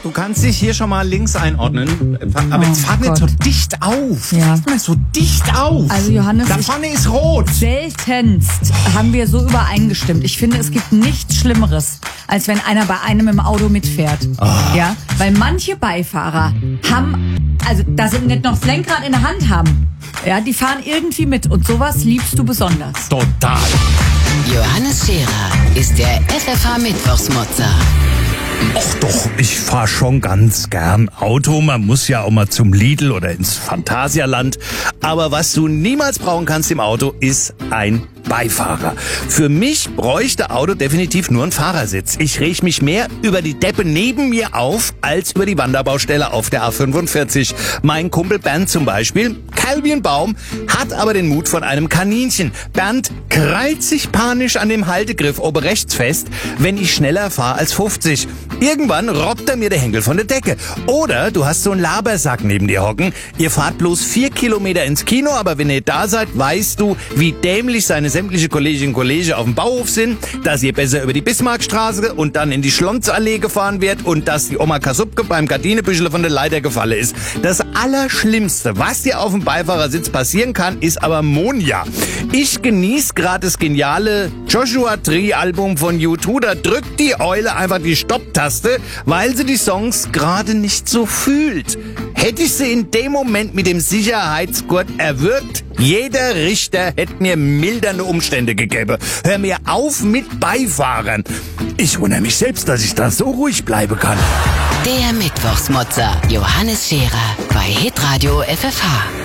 du kannst dich hier schon mal links einordnen. Aber jetzt fahr nicht so dicht auf. Ja. Fahr nicht so dicht auf. Also Johannes, da vorne ist rot. seltenst haben wir so übereingestimmt. Ich finde, es gibt nichts Schlimmeres, als wenn einer bei einem im Auto mitfährt. Ja, weil manche Beifahrer haben, also dass sie nicht noch das Lenkrad in der Hand haben. Ja, die fahren irgendwie mit und sowas liebst du besonders. Total. Johannes Scherer ist der FFH Mittwochsmotzer. Och doch, ich fahr schon ganz gern Auto. Man muss ja auch mal zum Lidl oder ins Phantasialand. Aber was du niemals brauchen kannst im Auto, ist ein Beifahrer. Für mich bräuchte Auto definitiv nur einen Fahrersitz. Ich reg mich mehr über die Deppe neben mir auf, als über die Wanderbaustelle auf der A45. Mein Kumpel Bernd zum Beispiel, kahl wie ein Baum, hat aber den Mut von einem Kaninchen. Bernd krallt sich panisch an dem Haltegriff oben rechts fest, wenn ich schneller fahre als 50. Irgendwann robbt er mir der Henkel von der Decke. Oder du hast so einen Labersack neben dir hocken. Ihr fahrt bloß 4 Kilometer ins Kino, aber wenn ihr da seid, weißt du, wie dämlich seine sämtliche Kolleginnen und Kollegen auf dem Bauhof sind, dass ihr besser über die Bismarckstraße und dann in die Schlonzallee gefahren wird und dass die Oma Kasubke beim Gardinebüschel von der Leiter gefallen ist. Das Allerschlimmste, was dir auf dem Beifahrersitz passieren kann, ist aber Monja. Ich genieße gerade das geniale Joshua Tree Album von U2. Da drückt die Eule einfach die Stopptaste, weil sie die Songs gerade nicht so fühlt. Hätte ich sie in dem Moment mit dem Sicherheitsgurt erwürgt, jeder Richter hätte mir mildernde Umstände gegeben. Hör mir auf mit Beifahrern. Ich wundere mich selbst, dass ich da so ruhig bleiben kann. Der Mittwochsmotzer Johannes Scherer bei Hitradio FFH.